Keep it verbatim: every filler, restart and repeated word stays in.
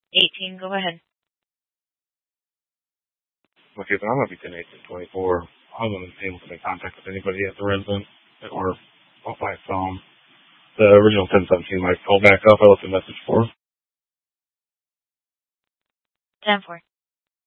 eighteen, go ahead. Okay, but I'm going to be ten eighteen twenty-four. I wasn't able to make contact with anybody at the residence or off my phone. The original ten seventeen might call back up. I left a message for. ten four.